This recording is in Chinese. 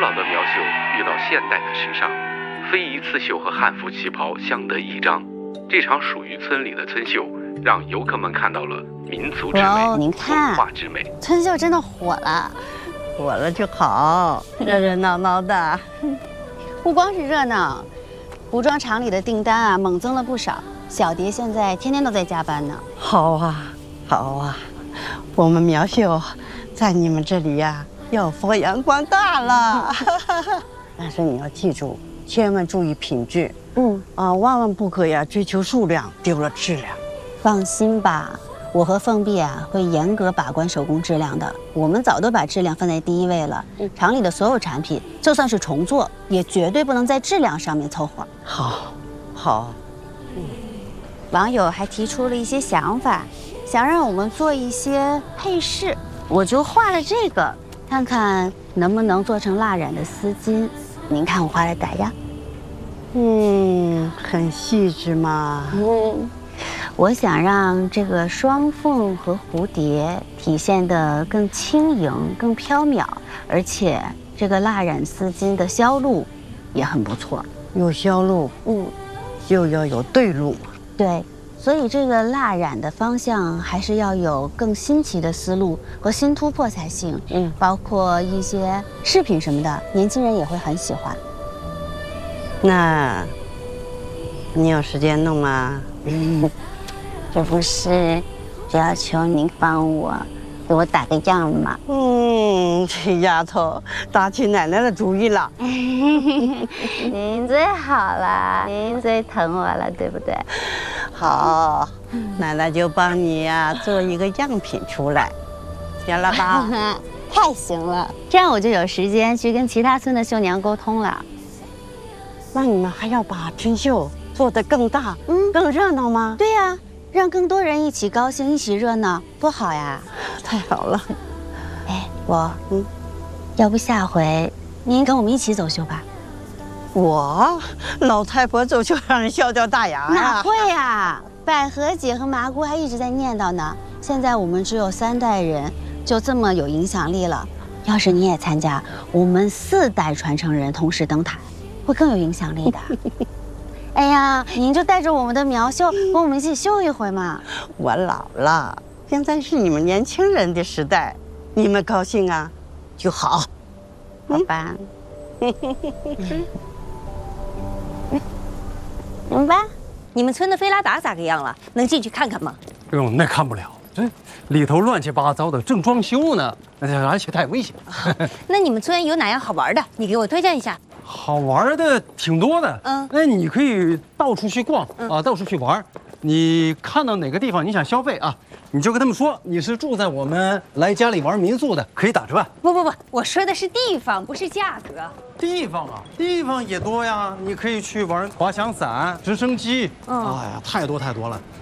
老的苗绣遇到现代的时尚，非一刺绣和汉服旗袍相得益彰。这场属于村里的村秀，让游客们看到了民族之美、 您看文化之美。 村秀真的火了， 火了就好，热热闹闹的。 不光是热闹，服装厂里的订单啊猛增了不少。小蝶现在天天都在加班呢。 好啊，好啊，我们苗绣在你们这里呀要发扬光大了。但是你要记住，千万注意品质。万万不可呀追求数量，丢了质量。 放心吧，我和凤碧啊会严格把关手工质量的。我们早都把质量放在第一位了。厂里的所有产品，就算是重做，也绝对不能在质量上面凑合。 好。 网友还提出了一些想法，想让我们做一些配饰，我就画了这个，看看能不能做成蜡染的丝巾。您看我画的咋样？ 很细致嘛。 我想让这个双凤和蝴蝶体现得更轻盈、更飘渺，而且这个蜡染丝巾的销路也很不错。 有销路，就要有对路。 对，所以这个蜡染的方向还是要有更新奇的思路和新突破才行。包括一些饰品什么的，年轻人也会很喜欢。 那，你有时间弄吗？ 这不是只要求您帮我给我打个样吗？ 这丫头打起奶奶的主意了。 您最好了，您最疼我了，对不对？ 好，奶奶就帮你呀做一个样品出来，行了吧？ 太行了，这样我就有时间去跟其他村的绣娘沟通了。 那你们还要把春秀做得更大，更热闹吗？ 对呀，让更多人一起高兴，一起热闹，多好呀！ 太好了。 要不下回您跟我们一起走秀吧？ 我老太婆走秀让人笑掉大牙呀！ 哪会呀？百合姐和麻姑还一直在念叨呢。现在我们只有3代人，就这么有影响力了。要是你也参加，我们4代传承人同时登台，会更有影响力的。哎呀，您就带着我们的苗绣跟我们一起秀一回嘛。 我老了，现在是你们年轻人的时代，你们高兴啊就好， 好吧？ 明白？你们村的菲拉达咋个样了？能进去看看吗？ 哎呦，那看不了，这里头乱七八糟的，正装修呢，而且太危险。 那你们村有哪样好玩的？你给我推荐一下。 好玩的挺多的，那你可以到处去逛啊，到处去玩。你看到哪个地方你想消费啊，你就跟他们说你是住在我们来家里玩民宿的，可以打折。 不，我说的是地方，不是价格。 地方啊，地方也多呀，你可以去玩滑翔伞、直升机，哎呀，太多了。